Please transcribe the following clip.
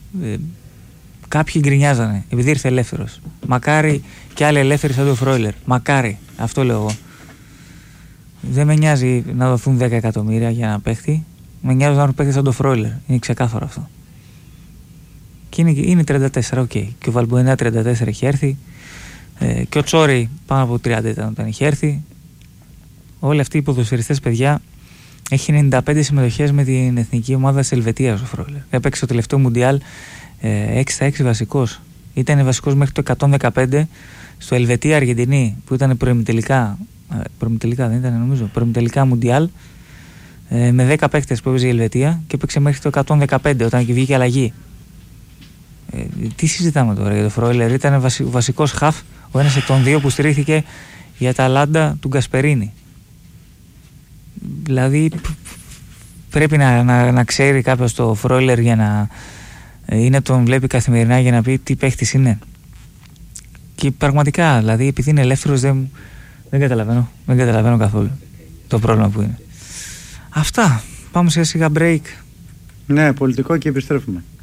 Κάποιοι γκρινιάζανε επειδή ήρθε ελεύθερος. Μακάρι και άλλοι ελεύθεροι σαν τον Φρόιλερ. Μακάρι, αυτό λέω εγώ. Δεν με νοιάζει να δοθούν 10 εκατομμύρια για ένα παίχτη. Με νοιάζει να έχουν παίχτη σαν τον Φρόιλερ. Είναι ξεκάθαρο αυτό. Και είναι 34, οκ. Και ο Βαλμπουενά 34 έχει έρθει. Και ο Τσόρι πάνω από 30 ήταν όταν έχει έρθει. Όλοι αυτοί οι ποδοσφαιριστές, παιδιά, έχει 95 συμμετοχές με την εθνική ομάδα της Ελβετίας ο Φρόιλερ. Έπαιξε το τελευταίο Μουντιάλ 6-6 βασικός. Ήταν βασικός μέχρι το 115 στο Ελβετία-Αργεντινή που ήταν προημιτελικά. Προημιτελικά δεν ήταν, νομίζω. Προημιτελικά Μουντιάλ με 10 παίκτες που έπαιζε η Ελβετία και έπαιξε μέχρι το 115 όταν και βγήκε αλλαγή. Τι συζητάμε τώρα για το Φρόιλερ? Ήταν βασικός χαφ, ο ένας εκ των δύο που στηρίχθηκε για τα Αταλάντα του Γκασπερίνη. Δηλαδή πρέπει να ξέρει κάποιος το Φρόιλερ για να τον βλέπει καθημερινά για να πει τι παίχτης είναι. Και πραγματικά, δηλαδή, επειδή είναι ελεύθερος δεν καταλαβαίνω καθόλου το πρόβλημα που είναι. Αυτά. Πάμε σιγά σιγά break. Ναι, πολιτικό και επιστρέφουμε.